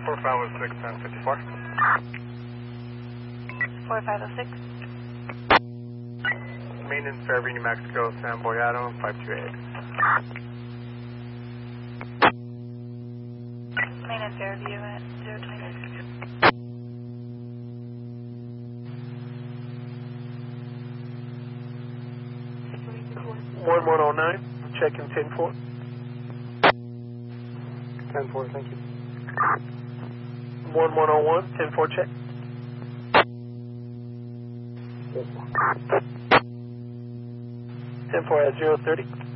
4506, 1054. 4506. Maintenance, Fairview, New Mexico, San Boyado, 528. Maintenance Fairview at 026. 1109, checking 10-4. 10-4, thank you. 1101, 10-4 check. 10-4 at 030.